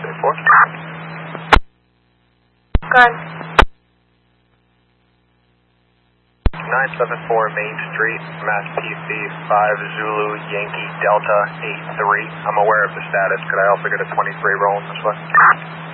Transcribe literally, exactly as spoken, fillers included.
four. Gone. nine seven four Main Street, Mass P C five Zulu Yankee Delta eight three. I'm aware of the status. Could I also get a twenty-three rolling this way?